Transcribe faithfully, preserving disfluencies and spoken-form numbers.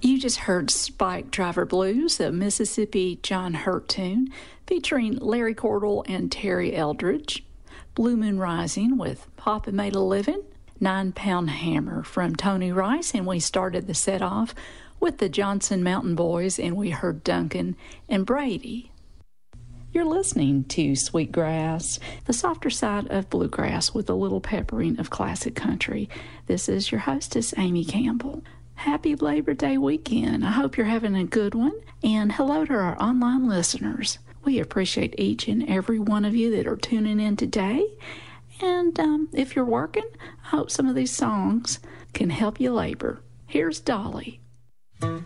You just heard Spike Driver Blues, a Mississippi John Hurt tune, featuring Larry Cordell and Terry Eldridge. Blue Moon Rising with Papa Made a Livin', Nine Pound Hammer from Tony Rice, and we started the set off with the Johnson Mountain Boys, and we heard Duncan and Brady. You're listening to Sweetgrass, the softer side of bluegrass with a little peppering of classic country. This is your hostess, Amy Campbell. Happy Labor Day weekend. I hope you're having a good one. And hello to our online listeners. We appreciate each and every one of you that are tuning in today. And um, if you're working, I hope some of these songs can help you labor. Here's Dolly.